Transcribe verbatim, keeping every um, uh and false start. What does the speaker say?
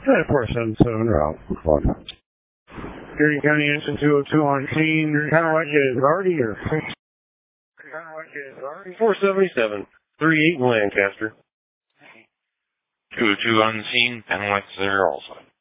And four seven seven route. Erie County Engine two oh two on scene. You're kind of like it is already here. four seventy-seven, three eight in Lancaster. two oh two on scene, and like there also.